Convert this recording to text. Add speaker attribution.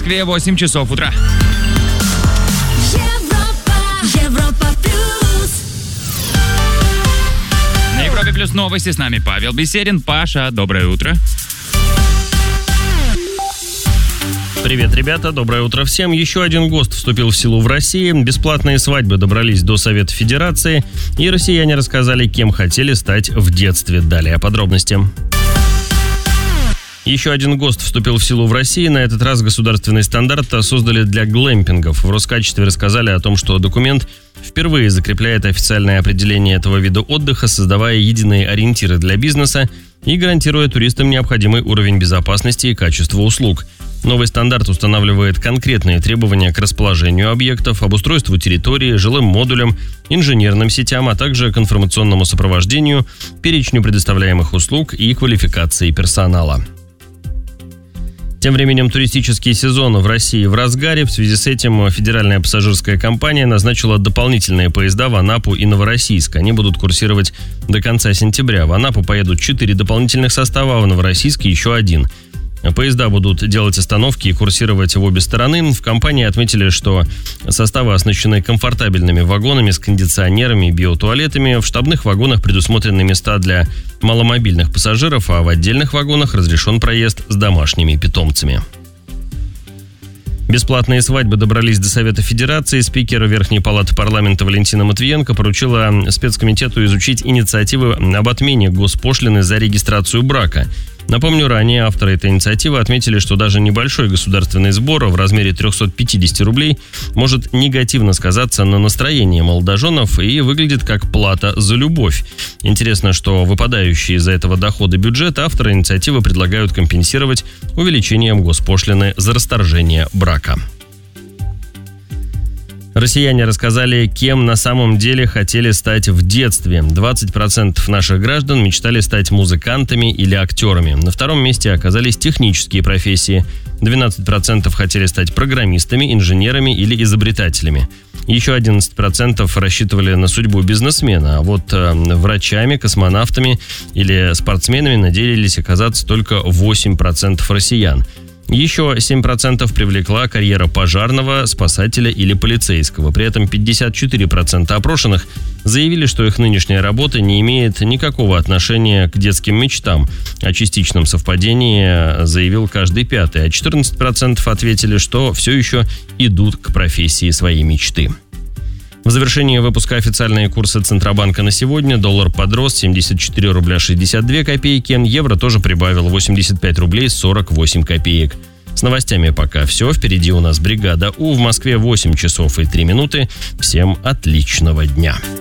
Speaker 1: Москве 8 часов утра.
Speaker 2: Европа плюс.
Speaker 1: На Европе плюс новости. С нами Павел Беседин. Паша, доброе утро.
Speaker 3: Привет, ребята, доброе утро всем. Еще один ГОСТ вступил в силу в России. Бесплатные свадьбы добрались до Совета Федерации. И россияне рассказали, кем хотели стать в детстве. Далее подробности. Еще один ГОСТ вступил в силу в России. На этот раз государственный стандарт создали для глэмпингов. В Роскачестве рассказали о том, что документ впервые закрепляет официальное определение этого вида отдыха, создавая единые ориентиры для бизнеса и гарантируя туристам необходимый уровень безопасности и качества услуг. Новый стандарт устанавливает конкретные требования к расположению объектов, обустройству территории, жилым модулям, инженерным сетям, а также к информационному сопровождению, перечню предоставляемых услуг и квалификации персонала. Тем временем туристический сезон в России в разгаре. В связи с этим федеральная пассажирская компания назначила дополнительные поезда в Анапу и Новороссийск. Они будут курсировать до конца сентября. В Анапу поедут 4 дополнительных состава, а в Новороссийске еще 1. Поезда будут делать остановки и курсировать в обе стороны. В компании отметили, что составы оснащены комфортабельными вагонами с кондиционерами и биотуалетами. В штабных вагонах предусмотрены места для маломобильных пассажиров, а в отдельных вагонах разрешен проезд с домашними питомцами. Бесплатные свадьбы добрались до Совета Федерации. Спикер Верхней палаты парламента Валентина Матвиенко поручила спецкомитету изучить инициативы об отмене госпошлины за регистрацию брака. Напомню, ранее авторы этой инициативы отметили, что даже небольшой государственный сбор в размере 350 рублей может негативно сказаться на настроении молодоженов и выглядит как плата за любовь. Интересно, что выпадающие из-за этого доходы бюджета авторы инициативы предлагают компенсировать увеличением госпошлины за расторжение брака. Россияне рассказали, кем на самом деле хотели стать в детстве. 20% наших граждан мечтали стать музыкантами или актерами. На втором месте оказались технические профессии. 12% хотели стать программистами, инженерами или изобретателями. Еще 11% рассчитывали на судьбу бизнесмена, а вот врачами, космонавтами или спортсменами надеялись оказаться только 8% россиян. Еще 7% привлекла карьера пожарного, спасателя или полицейского. При этом 54% опрошенных заявили, что их нынешняя работа не имеет никакого отношения к детским мечтам. О частичном совпадении заявил каждый пятый, а 14% ответили, что все еще идут к профессии своей мечты. В завершении выпуска официальные курсы Центробанка на сегодня. Доллар подрос 74 рубля 62 копейки. Евро тоже прибавил 85 рублей 48 копеек. С новостями пока все. Впереди у нас бригада У. В Москве 8 часов и 3 минуты. Всем отличного дня.